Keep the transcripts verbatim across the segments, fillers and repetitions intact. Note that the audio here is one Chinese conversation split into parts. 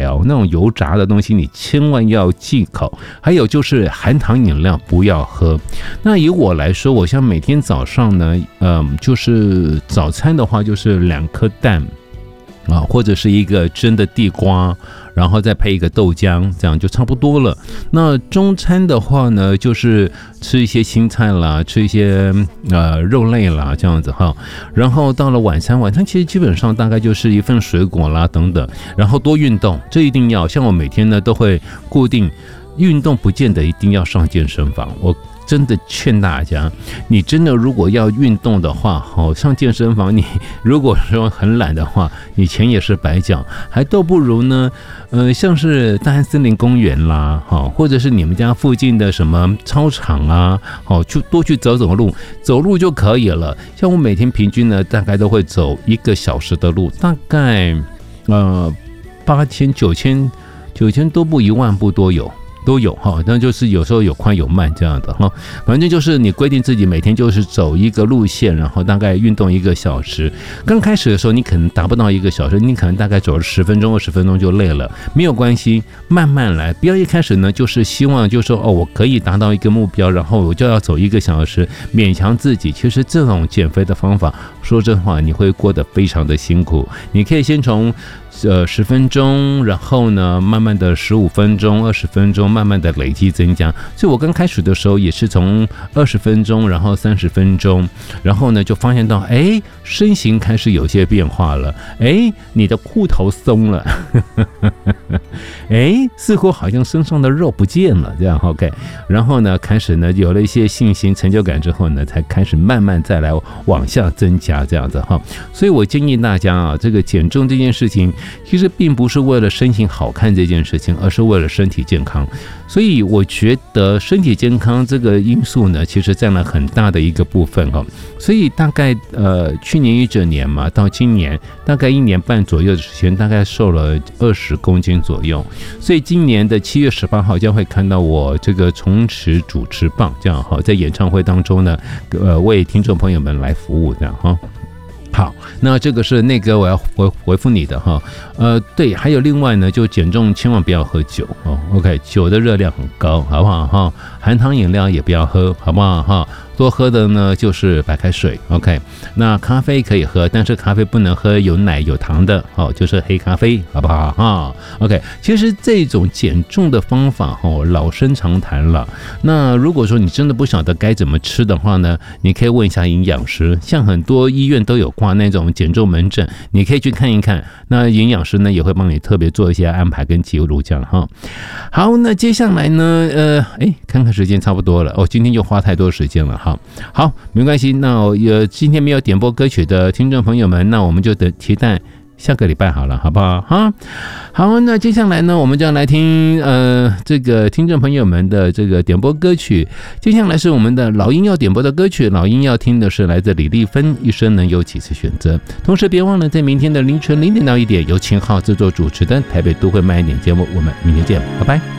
条，那种油炸的东西你千万要忌口。还有就是含糖饮料不要喝。那以我来说，我像每天早上呢，嗯，就是早餐的话就是两颗蛋啊，或者是一个蒸的地瓜，然后再配一个豆浆，这样就差不多了。那中餐的话呢，就是吃一些青菜啦，吃一些呃肉类啦，这样子哈。然后到了晚餐，晚餐其实基本上大概就是一份水果啦等等，然后多运动，这一定要。像我每天呢都会固定运动，不见得一定要上健身房，我真的劝大家，你真的如果要运动的话，好上健身房，你如果说很懒的话，你钱也是白缴，还倒不如呢，呃，像是大安森林公园啦，好，或者是你们家附近的什么操场啊，好，就多去走走路，走路就可以了。像我每天平均呢，大概都会走一个小时的路，大概呃八千、九千、九千多步、一万步都有。都有哈，但就是有时候有快有慢这样的哈，反正就是你规定自己每天就是走一个路线，然后大概运动一个小时。刚开始的时候你可能达不到一个小时，你可能大概走了十分钟、二十分钟就累了，没有关系，慢慢来。不要一开始呢就是希望就是说哦，我可以达到一个目标，然后我就要走一个小时，勉强自己。其实这种减肥的方法，说真话，你会过得非常的辛苦。你可以先从呃十分钟，然后呢慢慢的十五分钟、二十分钟。慢慢的累积增加，所以我刚开始的时候也是从二十分钟，然后三十分钟，然后呢就发现到，哎，身形开始有些变化了，哎，你的裤头松了，哎，似乎好像身上的肉不见了，这样 OK， 然后呢开始呢有了一些信心、成就感之后呢，才开始慢慢再来往下增加这样子哈。所以我建议大家啊，这个减重这件事情，其实并不是为了身形好看这件事情，而是为了身体健康。所以我觉得身体健康这个因素呢，其实占了很大的一个部分哈。所以大概呃去年一整年嘛，到今年大概一年半左右的时间，大概瘦了二十公斤左右。所以今年的七月十八号将会看到我这个重拾主持棒，这样哈，在演唱会当中呢，呃为听众朋友们来服务这样哈。好，那这个是那个我要回回复你的哈，呃，对，还有另外呢，就减重千万不要喝酒哦 ，OK， 酒的热量很高，好不好哈？含糖饮料也不要喝，好不好哈？多喝的呢就是白开水 ，OK。那咖啡可以喝，但是咖啡不能喝有奶有糖的，哦，就是黑咖啡，好不好哈 ？OK。其实这种减重的方法哦，老生常谈了。那如果说你真的不晓得该怎么吃的话呢，你可以问一下营养师，像很多医院都有挂那种减重门诊，你可以去看一看。那营养师呢也会帮你特别做一些安排跟记录这样哈。好，那接下来呢，呃，哎，看看时间差不多了，哦，今天又花太多时间了哈。好，没关系。那我呃今天没有点播歌曲的听众朋友们，那我们就等期待下个礼拜好了，好不好？哈，好，那接下来呢，我们就要来听呃这个听众朋友们的这个点播歌曲。接下来是我们的老鹰要点播的歌曲，老鹰要听的是来自李丽芬《一生能有几次选择》。同时，别忘了在明天的凌晨零点到一点，由秦昊制作主持的台北都会慢一点节目。我们明天见，拜拜。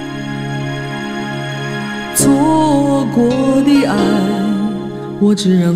错过的爱，我只让